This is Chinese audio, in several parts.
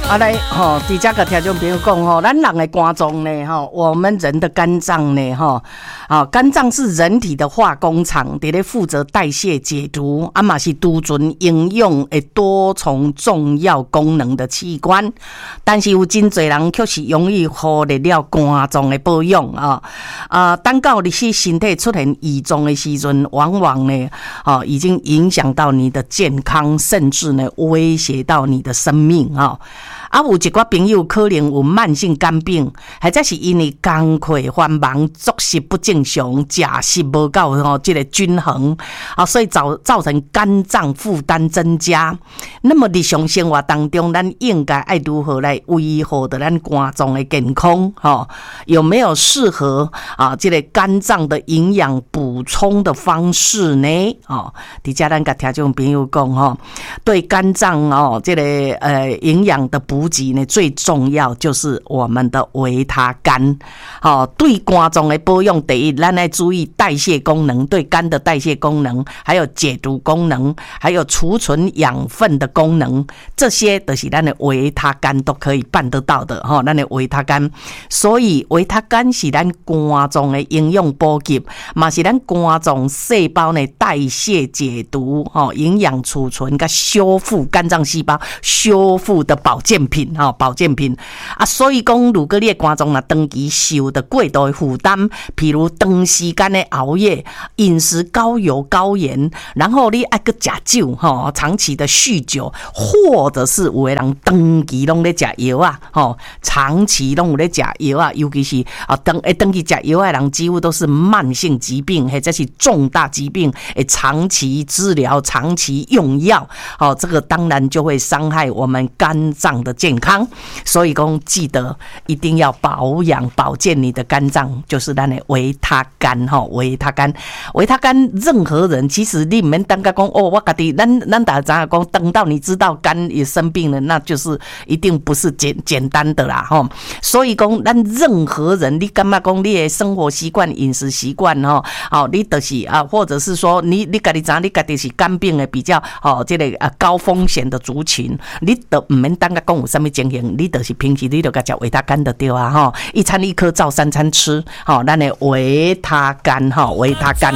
来吼，伫遮个听众朋友讲吼，咱人的肝脏呢吼，我们人的肝脏呢吼，肝脏是人体的化工厂，伫咧负责代谢解毒，嘛是储存营养的多重重要功能的器官。但是有真侪人却是容易忽略了肝脏的保养等到你是身体出现异状的时阵，往往呢已经影响到你的健康，甚至呢威胁到你的生命有一寡朋友可能有慢性肝病，或者是因为工课繁忙、作息不正常、食食无够这个均衡所以造成肝脏负担增加。那么日常生活当中，咱应该爱如何来维护的咱肝脏的健康有没有适合这个肝脏的营养补充的方式呢？伫遮咱甲听众朋友讲对肝脏这个营养的补给呢，最重要就是我们的维他肝对肝脏的保养，第一咱要注意代谢功能，对肝的代谢功能，还有解毒功能，还有储存养分的功能，这些都是咱的维他肝都可以办得到的咱的维他肝。所以维他肝是咱肝脏的营养补给，嘛是咱肝脏细胞呢代谢解毒营养储存跟修复肝脏细胞修复的保健品所以讲如果你的肝脏长期受的过度的负担，譬如长时间的熬夜、饮食高油高盐，然后你爱去吃酒长期的酗酒，或者是有的人长期拢咧吃药长期拢有咧吃药尤其是长期吃药的人几乎都是慢性疾病或者是重大疾病长期治疗、长期用药这个当然就会伤害我们肝脏的健康。所以讲记得一定要保养保健你的肝脏，就是咱的维他肝维他肝任何人其实你不免等下讲我自己咱大家讲等到你知道肝也生病了，那就是一定不是简单的啦所以讲咱任何人你感觉讲你的生活习惯、饮食习惯你就是或者是说你自己知道你自己是肝病的比较这个高风险的族群，你都不免等下讲有什么情形，你就是平时你就该吃维他肝就对一餐一颗照三餐吃咱的维他肝维他肝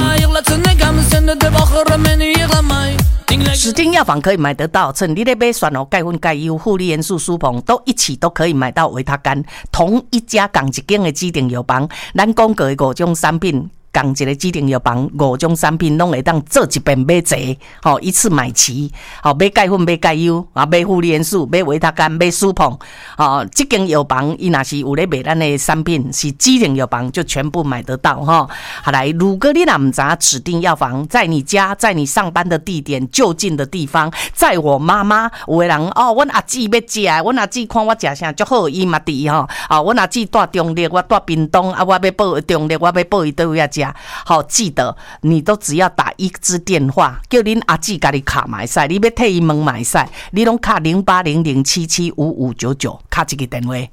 指定药房可以买得到，趁你在买选钙粉、钙优、护理元素、舒膨都一起都可以买到维他肝，同一家同一间的指定药房，咱讲过的5种产品。同一个指定药房5种产品拢会当做一遍买齐一次买齐买钙粉、买钙优买护理元素、买维他肝、买舒膨这间药房伊若是有咧卖咱的产品是指定药房就全部买得到好来，如果你若不知道指定药房在你家、在你上班的地点就近的地方，在我妈妈有的人阮阿姊要食，阮阿姊看我食啥足好，伊嘛伫阮阿姊住中立，我住屏东我要报中立，我要报伊倒位食好，记得你都只要打一支电话，叫恁阿姊家己卡买赛，你要替伊问买赛，你拢卡0800775599，卡一个电话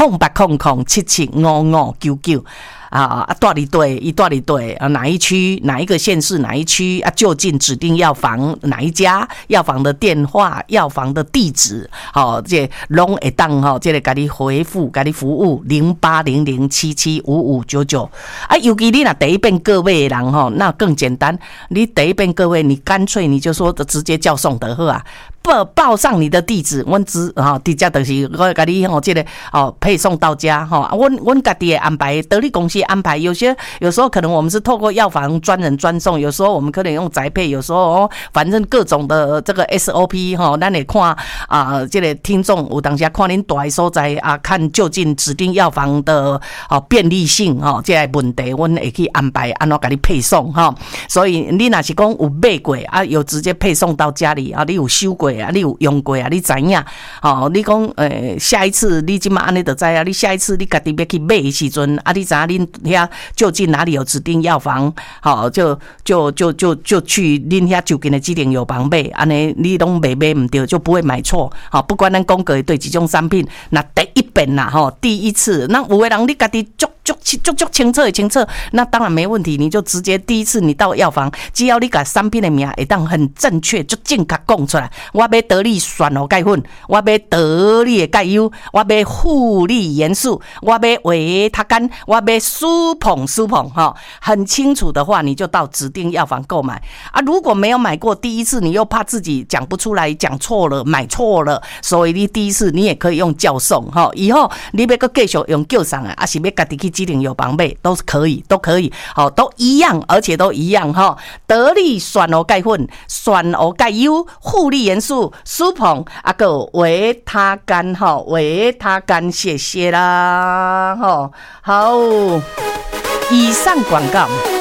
0800775599。住里对，伊住里对哪一区、哪一个县市、哪一区就近指定药房哪一家药房的电话、药房的地址，这拢会当这个给你回复、给你服务0800775599。尤其你若第一遍各位的人那更简单，你第一遍各位，你干脆你就说直接叫送就好报上你的地址，阮直接就是我给你这个配送到家阮家己的安排，得力公司安排，有时候可能我们是透过药房专人专送，有时候我们可能用宅配，有时候反正各种的这个 SOP 咱会看这个听众有当时看恁住的所在看就近指定药房的便利性这个问题，阮会去安排安怎给你配送所以你若是讲有买过有直接配送到家里你有收过你有用过你知影你讲下一次你现在安尼就知道，你下一次你自己要去买的时阵你知道恁遐就近哪里有指定药房就去恁遐就近的指定药房买，安尼你拢买不对，就不会买错不管咱讲过对这种产品，那第一遍啦第一次，那有的人你自己清楚，那当然没问题，你就直接第一次你到药房，只要你把产品的名会当很正确，就正确讲出来。我要得力酸活钙粉，我要得力的钙优，我要护理元素，我要维他干，我要舒捧哈，很清楚的话，你就到指定药房购买啊。如果没有买过，第一次你又怕自己讲不出来，讲错了，买错了，所以你第一次你也可以用叫送哈。以后你要搁继续用叫送啊，是要家己去指定药房买，都可以，好，都一样，而且都一样哈。得力酸活钙粉、酸活钙优、护理元素、舒捧啊个维他干哈，维他干，谢谢啦哈。好，以上广告。